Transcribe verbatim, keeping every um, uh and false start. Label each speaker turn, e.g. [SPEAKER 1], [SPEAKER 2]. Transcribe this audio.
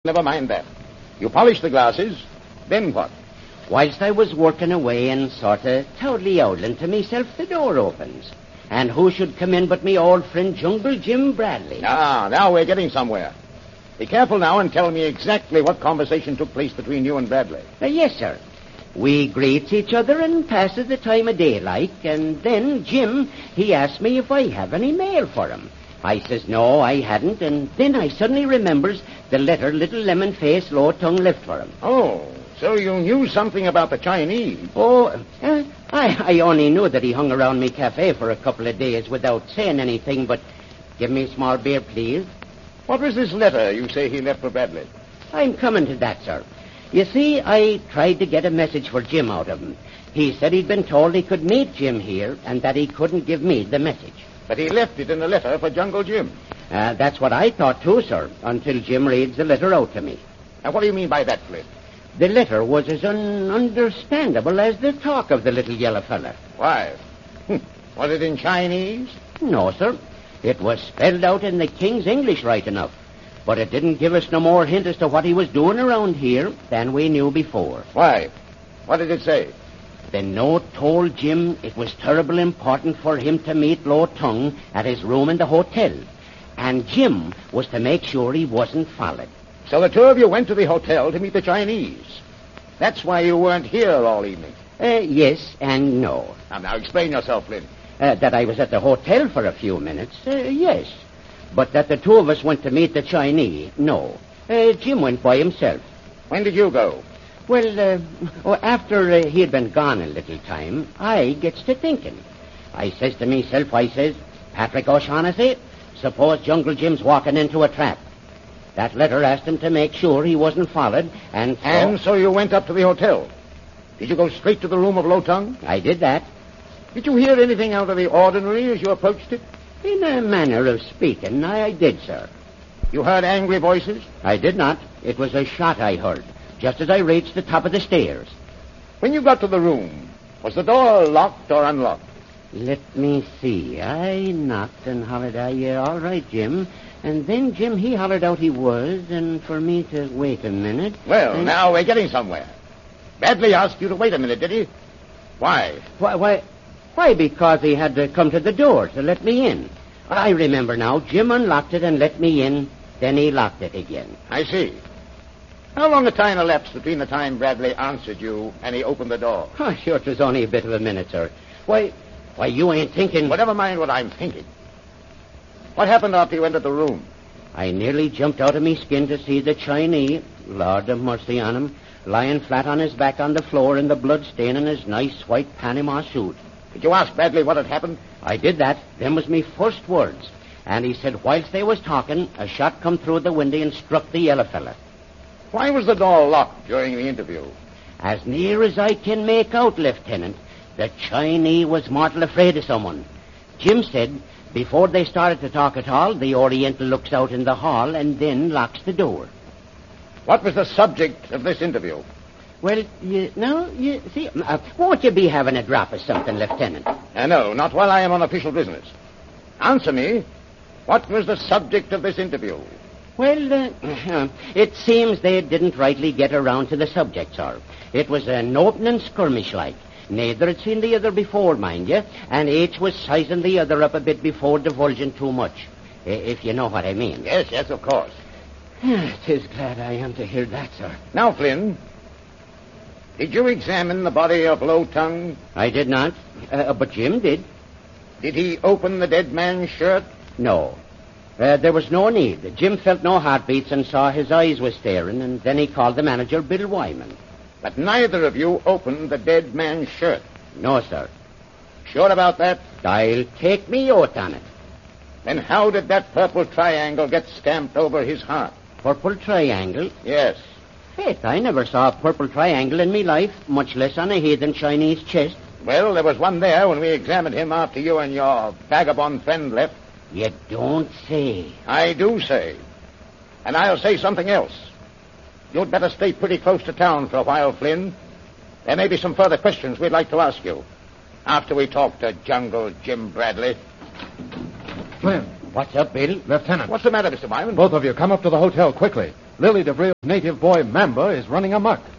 [SPEAKER 1] Never mind that. You polish the glasses, then what?
[SPEAKER 2] Whilst I was working away and sort of totally owling to myself, the door opens. And who should come in but me old friend Jungle Jim Bradley.
[SPEAKER 1] Ah, now we're getting somewhere. Be careful now and tell me exactly what conversation took place between you and Bradley.
[SPEAKER 2] Uh, yes, sir. We greets each other and passes the time of day like, and then Jim, he asked me if I have any mail for him. I says no, I hadn't, and then I suddenly remembers the letter little lemon-faced Lo Tung left for him.
[SPEAKER 1] Oh, so you knew something about the Chinese?
[SPEAKER 2] Oh, uh, I, I only knew that he hung around me cafe for a couple of days without saying anything, but give me a small beer, please.
[SPEAKER 1] What was this letter you say he left for Bradley?
[SPEAKER 2] I'm coming to that, sir. You see, I tried to get a message for Jim out of him. He said he'd been told he could meet Jim here and that he couldn't give me the message.
[SPEAKER 1] But he left it in a letter for Jungle Jim.
[SPEAKER 2] Uh, that's what I thought, too, sir, until Jim reads the letter out to me.
[SPEAKER 1] Now, what do you mean by that, Flynn?
[SPEAKER 2] The letter was as ununderstandable as the talk of the little yellow fella.
[SPEAKER 1] Why? Was it in Chinese?
[SPEAKER 2] No, sir. It was spelled out in the King's English right enough. But it didn't give us no more hint as to what he was doing around here than we knew before.
[SPEAKER 1] Why? What did it say?
[SPEAKER 2] The note told Jim it was terrible important for him to meet Lo Tung at his room in the hotel. And Jim was to make sure he wasn't followed.
[SPEAKER 1] So the two of you went to the hotel to meet the Chinese. That's why you weren't here all evening.
[SPEAKER 2] Uh, yes and no.
[SPEAKER 1] Now, now explain yourself, Flynn.
[SPEAKER 2] Uh, that I was at the hotel for a few minutes, uh, yes. But that the two of us went to meet the Chinese, no. Uh, Jim went by himself.
[SPEAKER 1] When did you go?
[SPEAKER 2] Well, uh, well after uh, he had been gone a little time, I gets to thinking. I says to myself, I says, Patrick O'Shaughnessy, suppose Jungle Jim's walking into a trap. That letter asked him to make sure he wasn't followed, and so...
[SPEAKER 1] And so you went up to the hotel. Did you go straight to the room of Lo Tung?
[SPEAKER 2] I did that.
[SPEAKER 1] Did you hear anything out of the ordinary as you approached it?
[SPEAKER 2] In a manner of speaking, I, I did, sir.
[SPEAKER 1] You heard angry voices?
[SPEAKER 2] I did not. It was a shot I heard, just as I reached the top of the stairs.
[SPEAKER 1] When you got to the room, was the door locked or unlocked?
[SPEAKER 2] Let me see. I knocked and hollered, uh, yeah, all right, Jim. And then Jim, he hollered out he was, and for me to wait a minute.
[SPEAKER 1] Well,
[SPEAKER 2] and...
[SPEAKER 1] now we're getting somewhere. Bradley asked you to wait a minute, did he? Why?
[SPEAKER 2] Why, why, why, because he had to come to the door to let me in. I remember now. Jim unlocked it and let me in, then he locked it again.
[SPEAKER 1] I see. How long a time elapsed between the time Bradley answered you and he opened the door?
[SPEAKER 2] Oh, sure, it was only a bit of a minute, sir. Why, why, you ain't thinking...
[SPEAKER 1] Well, never mind what I'm thinking. What happened after you entered the room?
[SPEAKER 2] I nearly jumped out of me skin to see the Chinese, Lord have mercy on him, lying flat on his back on the floor in the blood stain in his nice white Panama suit.
[SPEAKER 1] Did you ask Bradley what had happened?
[SPEAKER 2] I did that. Them was me first words. And he said whilst they was talking, a shot come through the window and struck the yellow fella.
[SPEAKER 1] Why was the door locked during the interview?
[SPEAKER 2] As near as I can make out, Lieutenant, the Chinese was mortal afraid of someone. Jim said before they started to talk at all, the Oriental looks out in the hall and then locks the door.
[SPEAKER 1] What was the subject of this interview?
[SPEAKER 2] Well, you know, you see, uh, won't you be having a drop of something, Lieutenant?
[SPEAKER 1] Uh, no, not while I am on official business. Answer me. What was the subject of this interview?
[SPEAKER 2] Well, uh, it seems they didn't rightly get around to the subject, sir. It was an opening skirmish like. Neither had seen the other before, mind you, and each was sizing the other up a bit before divulging too much, if you know what I mean.
[SPEAKER 1] Yes, yes, of course.
[SPEAKER 2] Tis glad I am to hear that, sir.
[SPEAKER 1] Now, Flynn, did you examine the body of Lo Tung?
[SPEAKER 2] I did not, uh, but Jim did.
[SPEAKER 1] Did he open the dead man's shirt?
[SPEAKER 2] No. Uh, there was no need. Jim felt no heartbeats and saw his eyes were staring, and then he called the manager, Bill Wyman.
[SPEAKER 1] But neither of you opened the dead man's shirt?
[SPEAKER 2] No, sir.
[SPEAKER 1] Sure about that?
[SPEAKER 2] I'll take me oath on it.
[SPEAKER 1] Then how did that purple triangle get stamped over his heart?
[SPEAKER 2] Purple triangle?
[SPEAKER 1] Yes.
[SPEAKER 2] Faith, I never saw a purple triangle in me life, much less on a heathen Chinese chest.
[SPEAKER 1] Well, there was one there when we examined him after you and your vagabond friend left.
[SPEAKER 2] You don't say.
[SPEAKER 1] I do say. And I'll say something else. You'd better stay pretty close to town for a while, Flynn. There may be some further questions we'd like to ask you after we talk to Jungle Jim Bradley.
[SPEAKER 3] Flynn.
[SPEAKER 2] What's up, Bill?
[SPEAKER 3] Lieutenant.
[SPEAKER 1] What's the matter, Mister Wyman?
[SPEAKER 3] Both of you, come up to the hotel quickly. Lily DeVrille's native boy, Mamba, is running amok.